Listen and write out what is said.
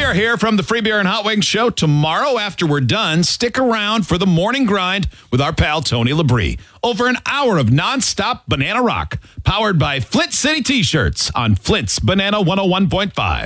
are here from the Free Beer and Hot Wings show. Tomorrow, after we're done, stick around for the morning grind with our pal Tony Labrie. Over an hour of nonstop banana rock, powered by Flint City T-shirts on Flint's Banana 101.5.